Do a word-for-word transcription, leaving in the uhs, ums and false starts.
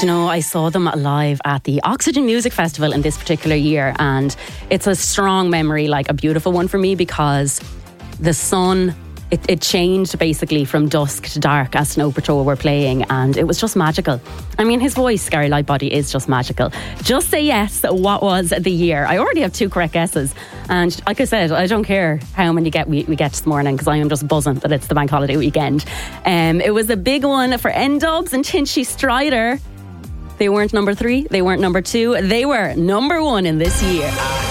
You know, I saw them live at the Oxygen Music Festival in this particular year, and it's a strong memory, like a beautiful one for me, because the sun, it, it changed basically from dusk to dark as Snow Patrol were playing, and it was just magical. I mean, his voice, Gary Lightbody, is just magical. Just say yes, what was the year? I already have two correct guesses, and like I said, I don't care how many get we, we get this morning, because I am just buzzing that it's the bank holiday weekend. Um, it was a big one for N-Dubs and Tinchy Strider. They weren't number three, they weren't number two, they were number one in this year.